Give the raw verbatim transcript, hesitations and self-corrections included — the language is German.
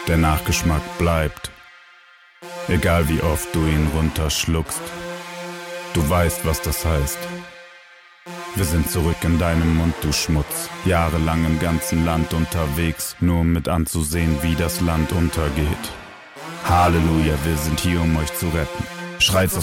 Der Nachgeschmack bleibt, egal wie oft du ihn runterschluckst. Du weißt, was das heißt. Wir sind zurück in deinem Mund, du Schmutz. Jahrelang im ganzen Land unterwegs, nur um mit anzusehen, wie das Land untergeht. Halleluja, wir sind hier, um euch zu retten. Schreit's aus